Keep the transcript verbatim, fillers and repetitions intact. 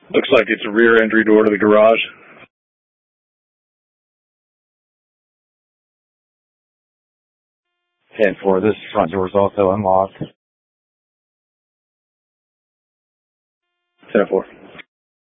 Looks like it's a rear entry door to the garage. ten four, this front door is also unlocked. ten four.